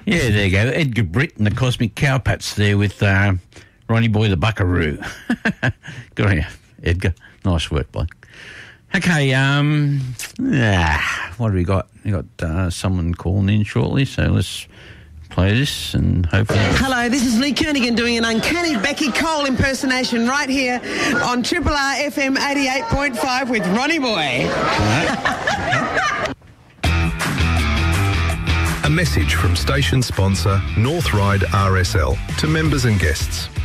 Yeah, there you go. Edgar Britt and the Cosmic Cowpats there with Ronnie Boy the Buckaroo. Good on you, Edgar. Nice work, bloke. Okay, what do we got? We got someone calling in shortly, so let's play this and hopefully... Hello, this is Lee Kernaghan doing an uncanny Becky Cole impersonation right here on Triple R FM 88.5 with Ronnie Boy. A message from station sponsor North Ryde RSL to members and guests.